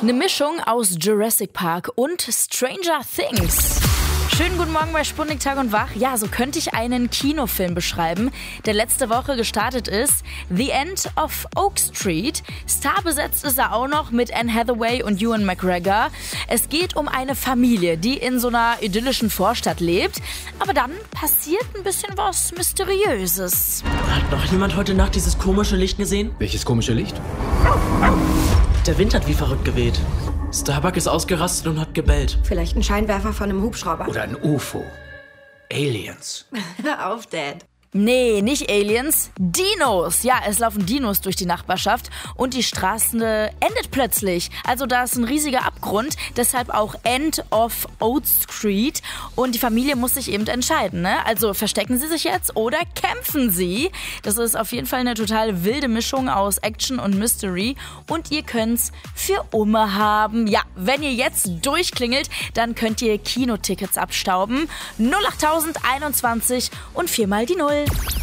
Eine Mischung aus Jurassic Park und Stranger Things. Schönen guten Morgen bei Sputnik Tag und Wach. Ja, so könnte ich einen Kinofilm beschreiben, der letzte Woche gestartet ist. The End of Oak Street. Starbesetzt ist er auch noch mit Anne Hathaway und Ewan McGregor. Es geht um eine Familie, die in so einer idyllischen Vorstadt lebt. Aber dann passiert ein bisschen was Mysteriöses. Hat noch jemand heute Nacht dieses komische Licht gesehen? Welches komische Licht? Der Wind hat wie verrückt geweht. Starbuck ist ausgerastet und hat gebellt. Vielleicht ein Scheinwerfer von einem Hubschrauber. Oder ein UFO. Aliens. Hör auf, Dad. Nee, nicht Aliens, Dinos. Ja, es laufen Dinos durch die Nachbarschaft und die Straße endet plötzlich. Also da ist ein riesiger Abgrund, deshalb auch End of Oak Street. Und die Familie muss sich eben entscheiden, ne? Also verstecken sie sich jetzt oder kämpfen sie? Das ist auf jeden Fall eine total wilde Mischung aus Action und Mystery. Und ihr könnt's für Umme haben. Ja, wenn ihr jetzt durchklingelt, dann könnt ihr Kinotickets abstauben. 08021 und 4 mal die 0.